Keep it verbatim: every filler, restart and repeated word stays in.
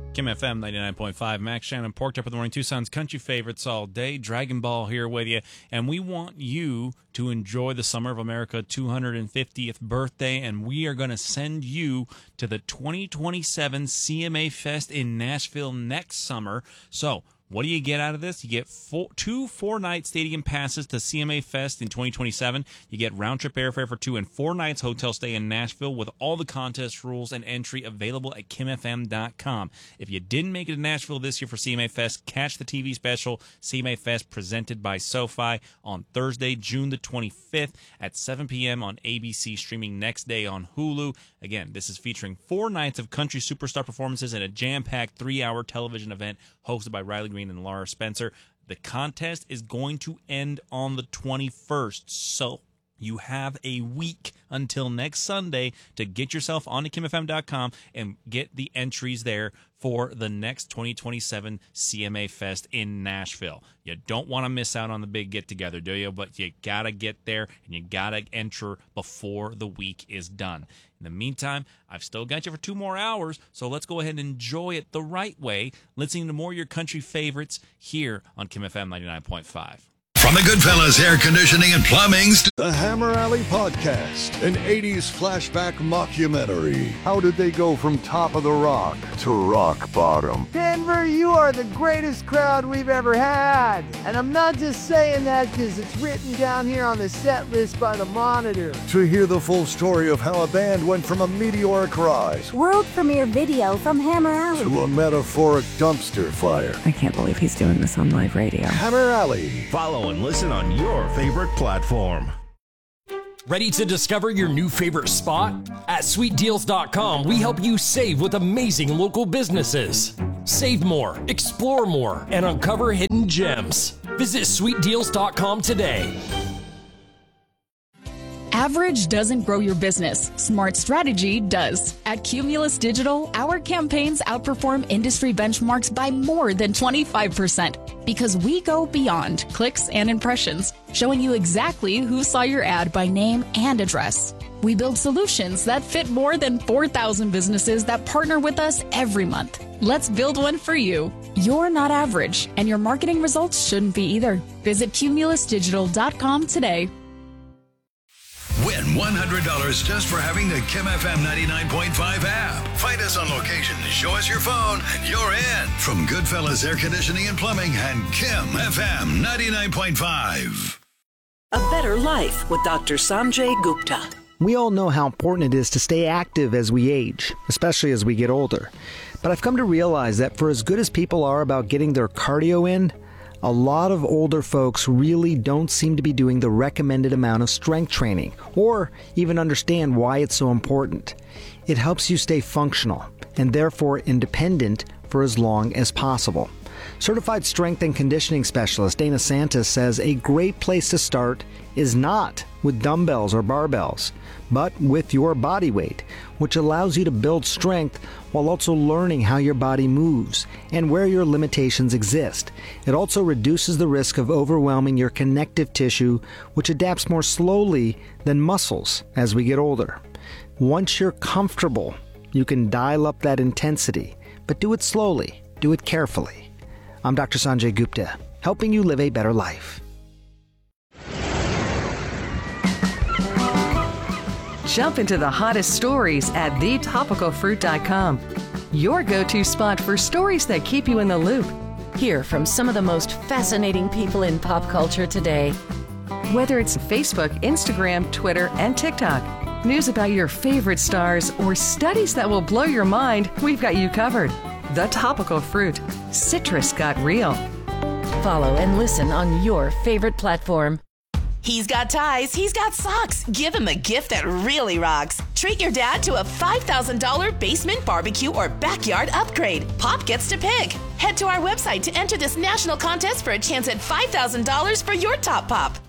Kim F M ninety-nine point five, Max Shannon, Porked Up in the Morning, Tucson's country favorites all day. Dragon Ball here with you, and we want you to enjoy the Summer of America two hundred fiftieth birthday, and we are going to send you to the twenty twenty-seven C M A Fest in Nashville next summer. So, what do you get out of this? You get four, two four-night stadium passes to C M A Fest in twenty twenty-seven. You get round-trip airfare for two and four nights hotel stay in Nashville with all the contest rules and entry available at kim f m dot com. If you didn't make it to Nashville this year for C M A Fest, catch the T V special C M A Fest presented by SoFi on Thursday, June the twenty-fifth at seven p.m. on A B C, streaming next day on Hulu. Again, this is featuring four nights of country superstar performances and a jam-packed three-hour television event hosted by Riley Green and Laura Spencer. The contest is going to end on the twenty-first, so you have a week until next Sunday to get yourself onto kim f m dot com and get the entries there for the next twenty twenty-seven C M A Fest in Nashville. You don't want to miss out on the big get-together, do you? But you got to get there, and you got to enter before the week is done. In the meantime, I've still got you for two more hours, so let's go ahead and enjoy it the right way, listening to more of your country favorites here on Kim F M ninety-nine point five. From the Goodfellas Air Conditioning and Plumbing, the Hammer Alley Podcast, an eighties flashback mockumentary. How did they go from top of the rock to rock bottom? Denver, you are the greatest crowd we've ever had. And I'm not just saying that because it's written down here on the set list by the Monitor. To hear the full story of how a band went from a meteoric rise, world premiere video from Hammer Alley, to a metaphoric dumpster fire. I can't believe he's doing this on live radio. Hammer Alley. Follow and listen on your favorite platform. Ready to discover your new favorite spot? At sweet deals dot com, we help you save with amazing local businesses. Save more, explore more, and uncover hidden gems. Visit sweet deals dot com today. Average doesn't grow your business. Smart strategy does. At Cumulus Digital, our campaigns outperform industry benchmarks by more than twenty-five percent because we go beyond clicks and impressions, showing you exactly who saw your ad by name and address. We build solutions that fit more than four thousand businesses that partner with us every month. Let's build one for you. You're not average, and your marketing results shouldn't be either. Visit cumulus digital dot com today. Win one hundred dollars just for having the Kim F M ninety-nine point five app. Find us on location, show us your phone, and you're in. From Goodfellas Air Conditioning and Plumbing and Kim F M ninety-nine point five. A Better Life with Doctor Sanjay Gupta. We all know how important it is to stay active as we age, especially as we get older. But I've come to realize that for as good as people are about getting their cardio in, a lot of older folks really don't seem to be doing the recommended amount of strength training, or even understand why it's so important. It helps you stay functional, and therefore independent for as long as possible. Certified strength and conditioning specialist Dana Santos says a great place to start is not with dumbbells or barbells, but with your body weight, which allows you to build strength while also learning how your body moves and where your limitations exist. It also reduces the risk of overwhelming your connective tissue, which adapts more slowly than muscles as we get older. Once you're comfortable, you can dial up that intensity, but do it slowly, do it carefully. I'm Doctor Sanjay Gupta, helping you live a better life. Jump into the hottest stories at the topical fruit dot com. Your go-to spot for stories that keep you in the loop. Hear from some of the most fascinating people in pop culture today. Whether it's Facebook, Instagram, Twitter, and TikTok, news about your favorite stars, or studies that will blow your mind, we've got you covered. The Topical Fruit. Citrus got real. Follow and listen on your favorite platform. He's got ties, he's got socks. Give him a gift that really rocks. Treat your dad to a five thousand dollars basement, barbecue, or backyard upgrade. Pop gets to pick. Head to our website to enter this national contest for a chance at five thousand dollars for your top pop.